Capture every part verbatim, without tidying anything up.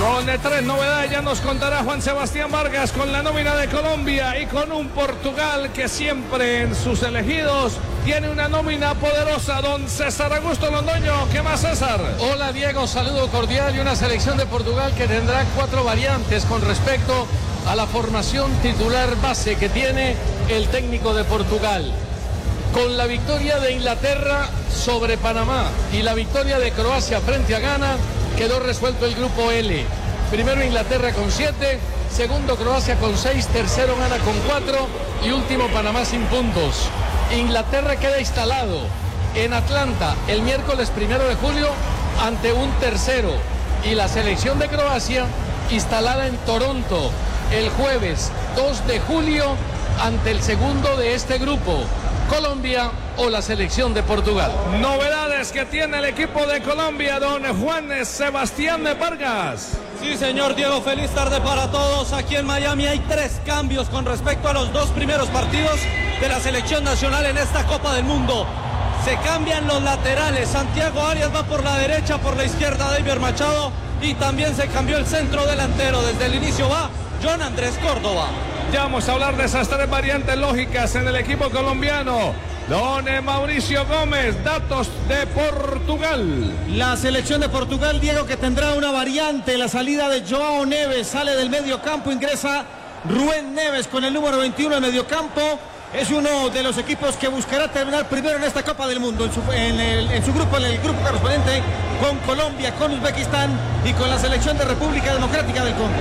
Con tres novedades ya nos contará Juan Sebastián Vargas con la nómina de Colombia y con un Portugal que siempre en sus elegidos tiene una nómina poderosa. Don César Augusto Londoño, ¿qué más, César? Hola Diego, saludo cordial y una selección de Portugal que tendrá cuatro variantes con respecto a la formación titular base que tiene el técnico de Portugal. Con la victoria de Inglaterra sobre Panamá y la victoria de Croacia frente a Ghana, quedó resuelto el grupo L. Primero Inglaterra con siete, segundo Croacia con seis, tercero Ghana con cuatro y último Panamá sin puntos. Inglaterra queda instalado en Atlanta el miércoles primero de julio ante un tercero y la selección de Croacia instalada en Toronto el jueves dos de julio ante el segundo de este grupo, Colombia o la selección de Portugal. Novedades que tiene el equipo de Colombia, don Juan Sebastián Vargas. Sí, señor Diego, feliz tarde para todos. Aquí en Miami hay tres cambios con respecto a los dos primeros partidos de la selección nacional en esta Copa del Mundo. Se cambian los laterales. Santiago Arias va por la derecha, por la izquierda David Machado y también se cambió el centro delantero. Desde el inicio va John Andrés Córdoba. Ya vamos a hablar de esas tres variantes lógicas en el equipo colombiano. Don Mauricio Gómez, datos de Portugal. La selección de Portugal, Diego, que tendrá una variante. La salida de Joao Neves, sale del medio campo, ingresa Rubén Neves con el número veintiuno en medio campo. Es uno de los equipos que buscará terminar primero en esta Copa del Mundo, en su, en el, en su grupo, en el grupo correspondiente con Colombia, con Uzbekistán y con la selección de República Democrática del Congo.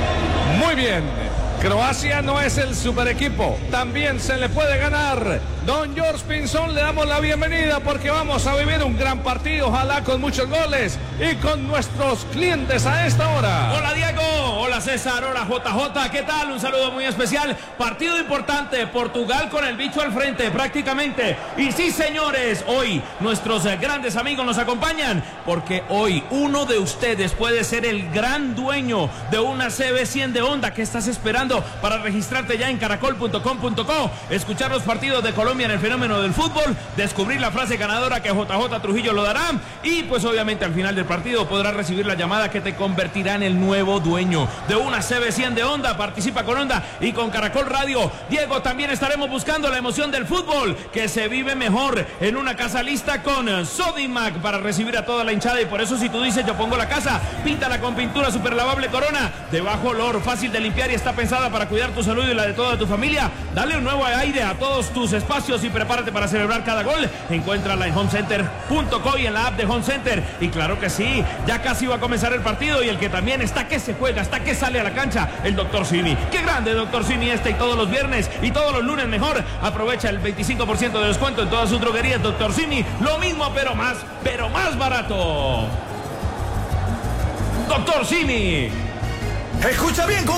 Muy bien. Croacia no es el super equipo, también se le puede ganar. Don George Pinzón, le damos la bienvenida porque vamos a vivir un gran partido, ojalá con muchos goles y con nuestros clientes a esta hora. Hola Diego, hola César, hola J J, ¿qué tal? Un saludo muy especial. Partido importante, Portugal con el bicho al frente prácticamente. Y sí, señores, hoy nuestros grandes amigos nos acompañan porque hoy uno de ustedes puede ser el gran dueño de una C B cien de Honda. ¿Qué estás esperando para registrarte ya en caracol punto com punto co? Escuchar los partidos de Colombia en el fenómeno del fútbol, descubrir la frase ganadora que J J Trujillo lo dará y pues obviamente al final del partido podrás recibir la llamada que te convertirá en el nuevo dueño de una C B cien de Honda. Participa con Honda y con Caracol Radio. Diego, también estaremos buscando la emoción del fútbol que se vive mejor en una casa lista con Sodimac para recibir a toda la hinchada y por eso si tú dices yo pongo la casa, píntala con pintura super lavable Corona de bajo olor, fácil de limpiar y está pensada para cuidar tu salud y la de toda tu familia. Dale un nuevo aire a todos tus espacios y prepárate para celebrar cada gol. Encuéntrala en home center punto co y en la app de Home Center. Y claro que sí, ya casi va a comenzar el partido y el que también está que se juega, está que sale a la cancha, el doctor Cini. Qué grande doctor Cini este y todos los viernes y todos los lunes mejor. Aprovecha el veinticinco por ciento de descuento en todas sus droguerías doctor Cini. Lo mismo pero más, pero más barato. doctor Cini. Escucha bien,